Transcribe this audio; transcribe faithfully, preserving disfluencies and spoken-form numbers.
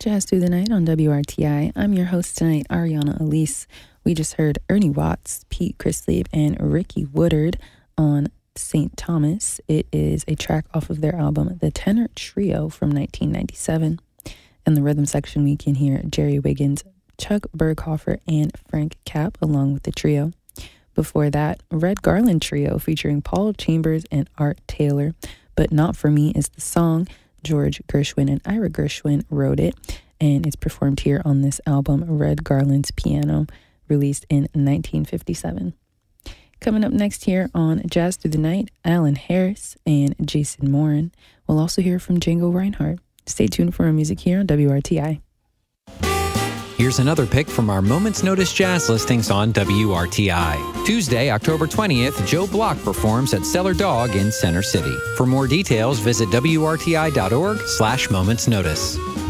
Jazz Through the Night on W R T I. I'm your host tonight, Ariana Elise. We just heard Ernie Watts, Pete Chrisley, and Ricky Woodard on Saint Thomas. It is a track off of their album, The Tenor Trio from nineteen ninety-seven. In the rhythm section, we can hear Jerry Wiggins, Chuck Berghofer, and Frank Capp along with the trio. Before that, Red Garland Trio featuring Paul Chambers and Art Taylor. But Not For Me is the song. George Gershwin and Ira Gershwin wrote it, and it's performed here on this album, Red Garland's Piano, released in nineteen fifty-seven. Coming up next here on Jazz Through the Night, Alan Harris and Jason Moran. We'll also hear from Django Reinhardt. Stay tuned for our music here on W R T I. Here's another pick from our Moments Notice Jazz listings on W R T I. Tuesday, October twentieth, Joe Block performs at Cellar Dog in Center City. For more details, visit W R T I dot org slash Moments Notice.